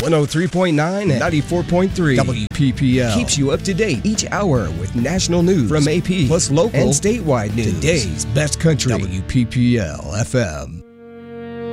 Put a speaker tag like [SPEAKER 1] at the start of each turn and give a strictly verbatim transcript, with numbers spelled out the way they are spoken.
[SPEAKER 1] one oh three point nine and ninety-four point three. W P P L keeps you up to date each hour with national news from A P, plus local and statewide news. Today's best country. W P P L F M.